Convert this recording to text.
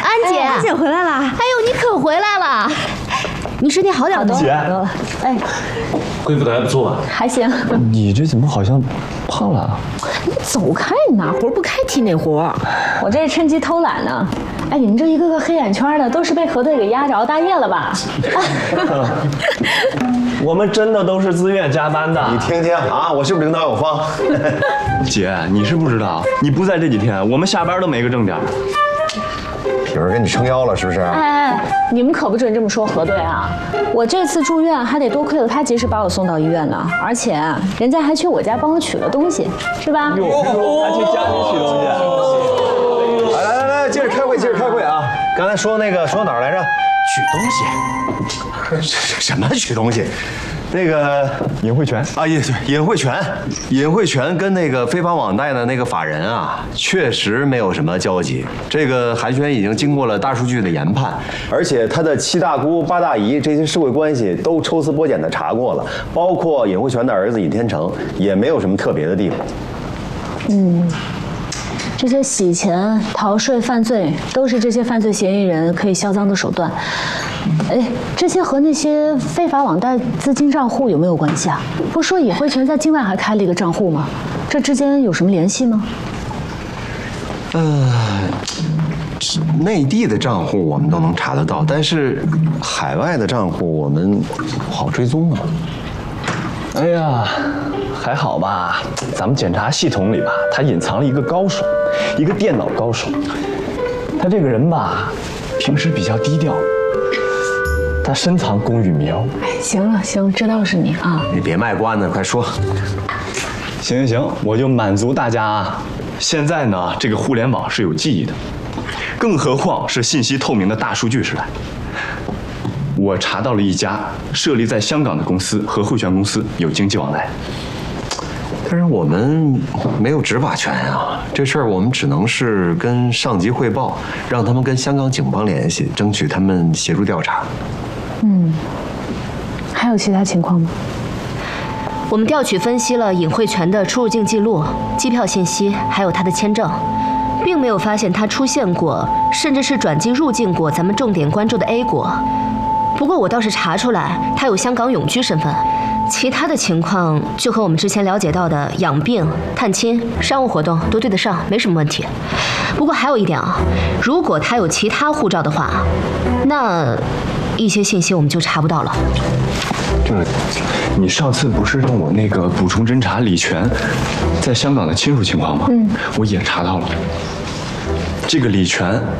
安姐回来了。 哎呦，你可回来了！你身体好点多？ 姐， 哎， 恢复的还不错吧？ 还行。 你这怎么好像胖了？ 你走开，哪活不开提哪活。我这是趁机偷懒呢。哎，你们这一个个黑眼圈的，都是被核对给压着熬大夜了吧？ 我们真的都是自愿加班的。 你听听啊，我是不是领导有方？ 姐，你是不知道，你不在这几天，我们下班都没个正点。 有人给你撑腰了是不是？ 哎，你们可不准这么说核对啊！我这次住院还得多亏了他及时把我送到医院呢，而且人家还去我家帮我取了东西，是吧？ 还去家里取东西。 来，接着开会，接着开会啊！刚才说那个说哪儿来着？取东西？什么取东西？那个尹慧泉啊，尹慧泉跟那个非法网贷的那个法人啊，确实没有什么交集。这个韩轩已经经过了大数据的研判，而且他的七大姑八大姨这些社会关系都抽丝剥茧的查过了，包括尹慧泉的儿子尹天成，也没有什么特别的地方。 这些洗钱、逃税、犯罪，都是这些犯罪嫌疑人可以销赃的手段。哎，这些和那些非法网贷资金账户有没有关系啊？不是说尹慧泉在境外还开了一个账户吗？这之间有什么联系吗？ 内地的账户我们都能查得到，但是海外的账户我们不好追踪啊。 哎呀，还好吧，咱们检查系统里吧，他隐藏了一个高手，一个电脑高手。他这个人吧，平时比较低调，他深藏功与名。 哎，行了，行，知道是你啊。 你别卖关子，快说。 行，我就满足大家啊。现在呢，这个互联网是有记忆的，更何况是信息透明的大数据时代。我查到了一家设立在香港的公司和慧泉公司有经济往来， 但是我们没有执法权啊，这事儿我们只能是跟上级汇报，让他们跟香港警方联系，争取他们协助调查。 还有其他情况吗？ 我们调取分析了尹慧泉的出入境记录、机票信息，还有他的签证，并没有发现他出现过，甚至是转机入境过咱们重点关注的 A 国。不过我倒是查出来，他有香港永居身份，其他的情况就和我们之前了解到的养病、探亲、商务活动都对得上，没什么问题。不过还有一点啊，如果他有其他护照的话，那一些信息我们就查不到了。 你上次不是让我那个补充侦查李全在香港的亲属情况吗？我也查到了，这个李全